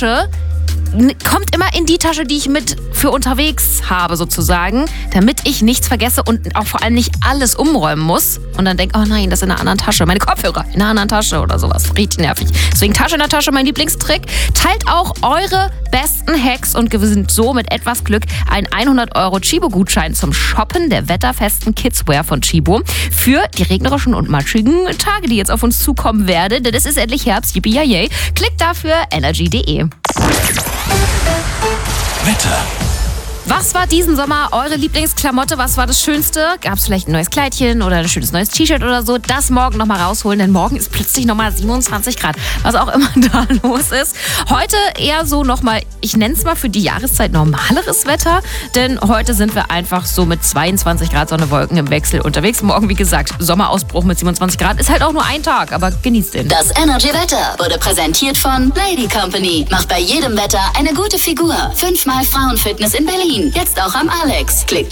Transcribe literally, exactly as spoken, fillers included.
Tasche kommt immer in die Tasche, die ich mit für unterwegs habe sozusagen, damit ich nichts vergesse und auch vor allem nicht alles umräumen muss und dann denke, oh nein, das ist in einer anderen Tasche, meine Kopfhörer in einer anderen Tasche oder sowas, richtig nervig. Deswegen Tasche in der Tasche, mein Lieblingstrick. Teilt auch eure besten Hacks und gewinnt so mit etwas Glück einen hundert Euro Chibo-Gutschein zum Shoppen der wetterfesten Kidswear von Chibo für die regnerischen und matschigen Tage, die jetzt auf uns zukommen werden, denn es ist endlich Herbst, yippie yay. Klickt dafür energy punkt de. Wetter. Was war diesen Sommer eure Lieblingsklamotte? Was war das Schönste? Gab es vielleicht ein neues Kleidchen oder ein schönes neues T-Shirt oder so? Das morgen nochmal rausholen, denn morgen ist plötzlich nochmal siebenundzwanzig Grad. Was auch immer da los ist. Heute eher so nochmal, ich nenne es mal für die Jahreszeit normaleres Wetter, denn heute sind wir einfach so mit zweiundzwanzig Grad Sonne, Wolken im Wechsel unterwegs. Morgen, wie gesagt, Sommerausbruch mit siebenundzwanzig Grad. Ist halt auch nur ein Tag, aber genießt den. Das Energy-Wetter wurde präsentiert von Lady Company. Macht bei jedem Wetter eine gute Figur. Fünfmal Frauenfitness in Berlin. Jetzt auch am Alex. Klickt